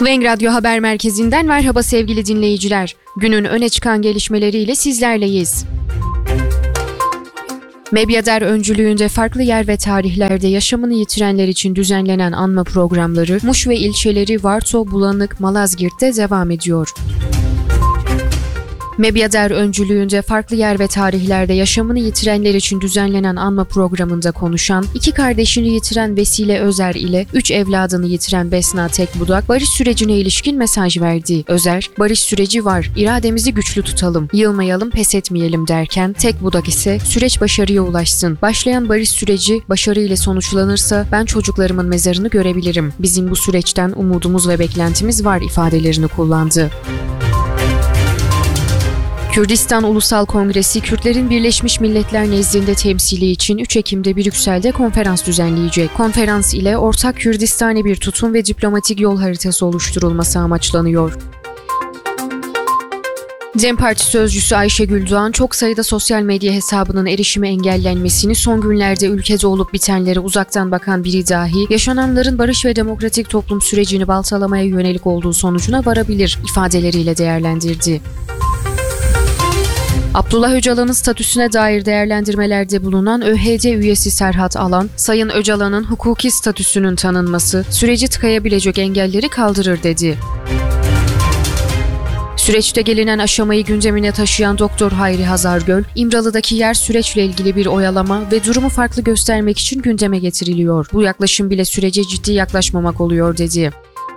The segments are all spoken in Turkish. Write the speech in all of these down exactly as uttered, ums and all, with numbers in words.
Weng Radyo Haber Merkezi'nden merhaba sevgili dinleyiciler. Günün öne çıkan gelişmeleriyle sizlerleyiz. Mebyader öncülüğünde farklı yer ve tarihlerde yaşamını yitirenler için düzenlenen anma programları Muş ve ilçeleri Varto, Bulanık, Malazgirt'te devam ediyor. Mebyader öncülüğünde farklı yer ve tarihlerde yaşamını yitirenler için düzenlenen anma programında konuşan, iki kardeşini yitiren Vesile Özer ile üç evladını yitiren Besna Tekbudak, barış sürecine ilişkin mesaj verdi. Özer, barış süreci var, irademizi güçlü tutalım, yılmayalım, pes etmeyelim derken, Tekbudak ise süreç başarıya ulaşsın. Başlayan barış süreci başarıyla sonuçlanırsa ben çocuklarımın mezarını görebilirim. Bizim bu süreçten umudumuz ve beklentimiz var ifadelerini kullandı. Kürdistan Ulusal Kongresi, Kürtlerin Birleşmiş Milletler nezdinde temsili için üç Ekim'de Brüksel'de konferans düzenleyecek. Konferans ile ortak Kürdistani bir tutum ve diplomatik yol haritası oluşturulması amaçlanıyor. DEM Parti sözcüsü Ayşegül Doğan, çok sayıda sosyal medya hesabının erişime engellenmesini, son günlerde ülkede olup bitenlere uzaktan bakan biri dahi yaşananların barış ve demokratik toplum sürecini baltalamaya yönelik olduğu sonucuna varabilir ifadeleriyle değerlendirdi. Abdullah Öcalan'ın statüsüne dair değerlendirmelerde bulunan ÖHD üyesi Serhat Alan, Sayın Öcalan'ın hukuki statüsünün tanınması, süreci tıkayabilecek engelleri kaldırır dedi. Süreçte gelinen aşamayı gündemine taşıyan Doktor Hayri Hazargöl, İmralı'daki yer süreçle ilgili bir oyalama ve durumu farklı göstermek için gündeme getiriliyor. Bu yaklaşım bile sürece ciddi yaklaşmamak oluyor dedi.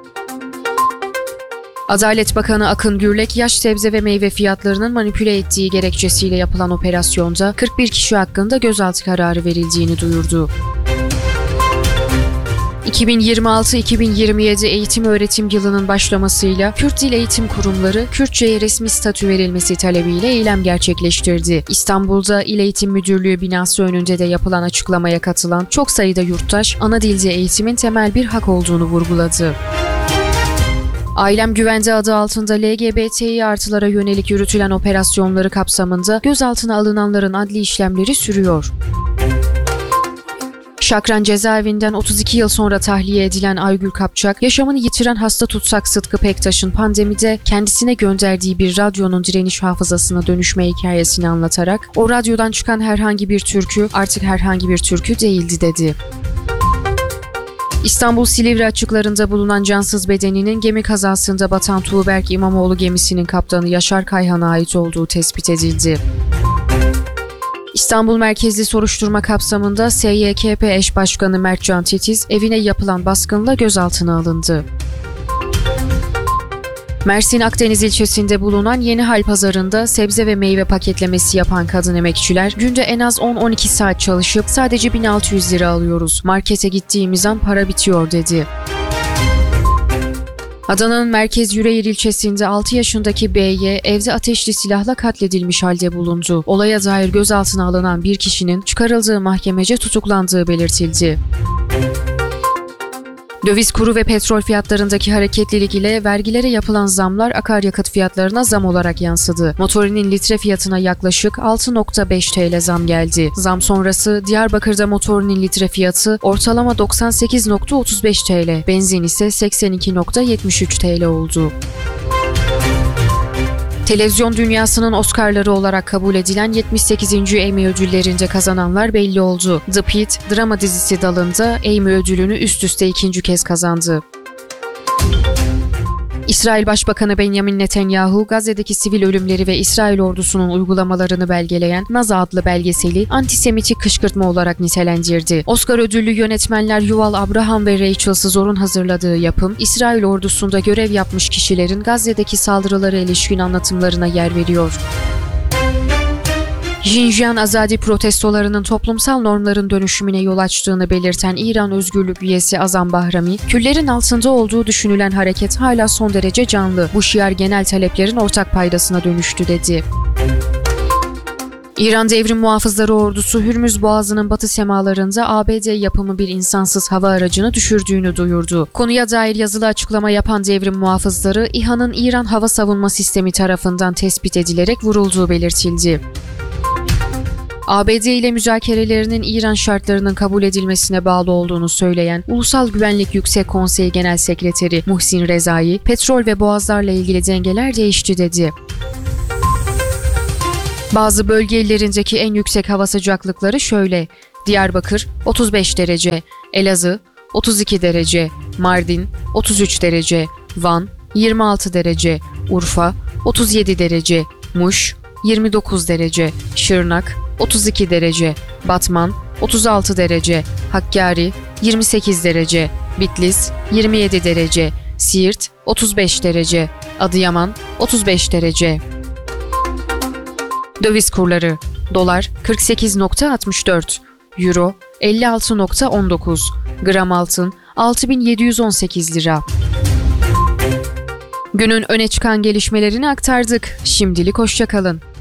Adalet Bakanı Akın Gürlek, yaş sebze ve meyve fiyatlarının manipüle ettiği gerekçesiyle yapılan operasyonda kırk bir kişi hakkında gözaltı kararı verildiğini duyurdu. iki bin yirmi altı iki bin yirmi yedi eğitim öğretim yılının başlamasıyla Kürt Dil Eğitim Kurumları, Kürtçe'ye resmi statü verilmesi talebiyle eylem gerçekleştirdi. İstanbul'da İl Eğitim Müdürlüğü binası önünde de yapılan açıklamaya katılan çok sayıda yurttaş, ana dilde eğitimin temel bir hak olduğunu vurguladı. Ailem Güvende adı altında L G B T İ artılara yönelik yürütülen operasyonları kapsamında gözaltına alınanların adli işlemleri sürüyor. Şakran cezaevinden otuz iki yıl sonra tahliye edilen Aygül Kapçak, yaşamını yitiren hasta tutsak Sıtkı Pektaş'ın pandemide kendisine gönderdiği bir radyonun direniş hafızasına dönüşme hikayesini anlatarak, o radyodan çıkan herhangi bir türkü artık herhangi bir türkü değildi dedi. İstanbul Silivri açıklarında bulunan cansız bedeninin gemi kazasında batan Tuğberk İmamoğlu gemisinin kaptanı Yaşar Kayhan'a ait olduğu tespit edildi. İstanbul merkezli soruşturma kapsamında S Y K P eş başkanı Mertcan Titiz evine yapılan baskınla gözaltına alındı. Mersin Akdeniz ilçesinde bulunan Yenihal Pazarı'nda sebze ve meyve paketlemesi yapan kadın emekçiler, günde en az on on iki saat çalışıp sadece bin altı yüz lira alıyoruz. Markete gittiğimiz an para bitiyor dedi. Adana'nın Merkez Yüreğir ilçesinde altı yaşındaki B Y evde ateşli silahla katledilmiş halde bulundu. Olaya dair gözaltına alınan bir kişinin çıkarıldığı mahkemece tutuklandığı belirtildi. Döviz kuru ve petrol fiyatlarındaki hareketlilik ile vergilere yapılan zamlar akaryakıt fiyatlarına zam olarak yansıdı. Motorinin litre fiyatına yaklaşık altı nokta beş T L zam geldi. Zam sonrası Diyarbakır'da motorinin litre fiyatı ortalama doksan sekiz nokta otuz beş T L, benzin ise seksen iki nokta yetmiş üç T L oldu. Televizyon dünyasının Oscar'ları olarak kabul edilen yetmiş sekizinci Emmy ödüllerinde kazananlar belli oldu. The Pitt, drama dizisi dalında Emmy ödülünü üst üste ikinci kez kazandı. İsrail Başbakanı Benjamin Netanyahu, Gazze'deki sivil ölümleri ve İsrail ordusunun uygulamalarını belgeleyen Naza adlı belgeseli antisemitik kışkırtma olarak nitelendirdi. Oscar ödüllü yönetmenler Yuval Abraham ve Rachel Szor'un hazırladığı yapım, İsrail ordusunda görev yapmış kişilerin Gazze'deki saldırılara ilişkin anlatımlarına yer veriyor. Xinjiang Azadi protestolarının toplumsal normların dönüşümüne yol açtığını belirten İran Özgürlük üyesi Azam Bahrami, küllerin altında olduğu düşünülen hareket hala son derece canlı. Bu şiar genel taleplerin ortak paydasına dönüştü dedi. İran Devrim Muhafızları Ordusu, Hürmüz Boğazı'nın batı semalarında A B D yapımı bir insansız hava aracını düşürdüğünü duyurdu. Konuya dair yazılı açıklama yapan Devrim Muhafızları, İHA'nın İran Hava Savunma Sistemi tarafından tespit edilerek vurulduğu belirtildi. A B D ile müzakerelerinin İran şartlarının kabul edilmesine bağlı olduğunu söyleyen Ulusal Güvenlik Yüksek Konseyi Genel Sekreteri Muhsin Rezai, petrol ve boğazlarla ilgili dengeler değişti dedi. Bazı bölge illerindeki en yüksek hava sıcaklıkları şöyle: Diyarbakır otuz beş derece, Elazığ otuz iki derece, Mardin otuz üç derece, Van yirmi altı derece, Urfa otuz yedi derece, Muş yirmi dokuz derece, Şırnak otuz iki derece, Batman otuz altı derece, Hakkari yirmi sekiz derece, Bitlis yirmi yedi derece, Siirt otuz beş derece, Adıyaman otuz beş derece. Döviz kurları: Dolar kırk sekiz nokta altmış dört, Euro elli altı nokta on dokuz, gram altın altı bin yedi yüz on sekiz lira. Günün öne çıkan gelişmelerini aktardık. Şimdilik hoşça kalın.